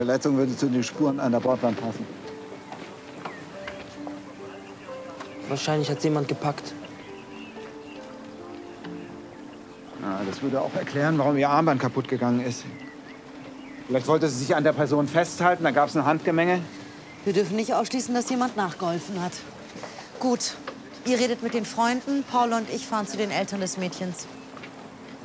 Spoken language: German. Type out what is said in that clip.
Die Verletzung würde zu den Spuren an der Bordwand passen. Wahrscheinlich hat jemand gepackt. Ja, das würde auch erklären, warum ihr Armband kaputt gegangen ist. Vielleicht wollte sie sich an der Person festhalten, da gab es ein Handgemenge. Wir dürfen nicht ausschließen, dass jemand nachgeholfen hat. Gut, ihr redet mit den Freunden, Paul und ich fahren zu den Eltern des Mädchens.